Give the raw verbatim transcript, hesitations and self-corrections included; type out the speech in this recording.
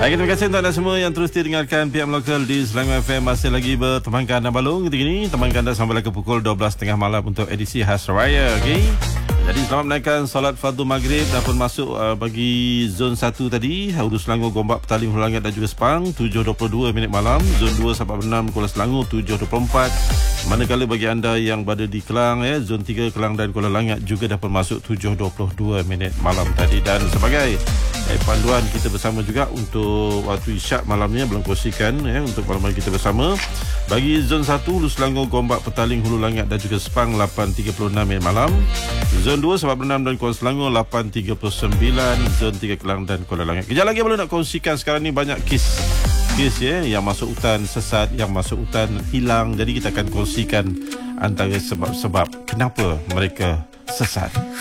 Baik, terima kasih untuk anda semua yang terus dengarkan P M Local di Selangor F M. Masih lagi bertemankan anda balung ketika ini. Temankan anda sampai ke pukul dua belas tiga puluh malam untuk edisi Khas Raya. Okay? Jadi selamat menaikkan solat fardu maghrib dan pun masuk uh, bagi zon satu tadi. Hulu Selangor, Gombak, Petaling, Hulu Langit dan juga Sepang tujuh dua puluh dua minit malam. Zon dua sampai enam Kuala Selangor tujuh dua puluh empat. Manakala bagi anda yang berada di Kelang, ya, zon tiga Kelang dan Kuala Langit juga dapat masuk tujuh dua puluh dua minit malam tadi. Dan sebagai eh, panduan kita bersama juga untuk waktu isyak malamnya belum kongsikan, ya, untuk malam kita bersama. Bagi zon satu Hulu Selangor, Gombak, Petaling, Hulu Langit dan juga Sepang lapan tiga puluh enam minit malam. Zon dua sebab enam dan Kuala Selangor lapan tiga puluh sembilan. Zon tiga Kelang dan Kuala Langit. Kejap lagi belum nak kongsikan. Sekarang ni banyak kes kes ya, yang masuk hutan sesat, yang masuk hutan hilang. Jadi kita akan kongsikan antara sebab-sebab kenapa mereka sesat.